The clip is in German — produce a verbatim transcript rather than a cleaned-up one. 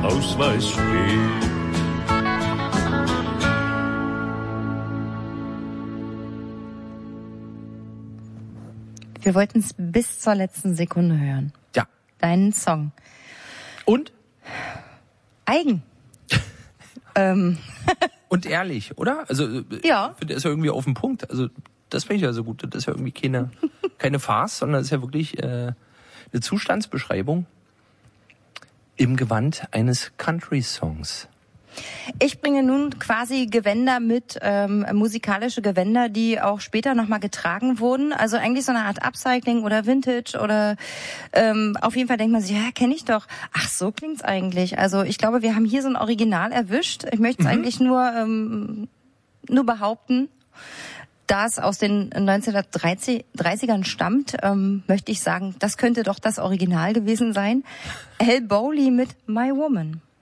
Ausweis steht. Wir wollten es bis zur letzten Sekunde hören. Ja. Deinen Song. Und? Eigen. ähm. Und ehrlich, oder? Also, ja. Ich finde, der ist ja irgendwie auf den Punkt. Also, das finde ich ja so gut. Das ist ja irgendwie keine, keine Farce, sondern das ist ja wirklich äh, eine Zustandsbeschreibung im Gewand eines Country-Songs. Ich bringe nun quasi Gewänder mit, ähm, musikalische Gewänder, die auch später nochmal getragen wurden. Also eigentlich so eine Art Upcycling oder Vintage oder ähm, auf jeden Fall denkt man sich, ja, kenne ich doch. Ach, so klingt's eigentlich. Also ich glaube, wir haben hier so ein Original erwischt. Ich möchte es mhm. eigentlich nur, ähm, nur behaupten. Da es aus den neunzehnhundertdreißigern stammt, ähm, möchte ich sagen, das könnte doch das Original gewesen sein. Al Bowlly mit My Woman.